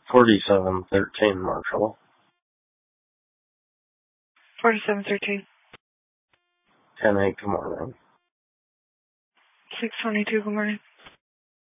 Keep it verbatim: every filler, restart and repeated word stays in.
Forty-seven thirteen, Marshall. Forty-seven thirteen. Ten eight. Good morning. Six twenty-two. Good morning.